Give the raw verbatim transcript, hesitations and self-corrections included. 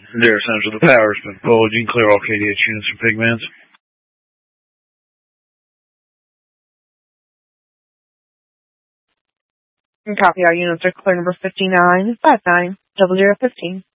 There, Central, the power's been pulled. You can clear all K D H units from Pigmans. And copy, our units are clear number fifty-nine five nine double zero fifteen.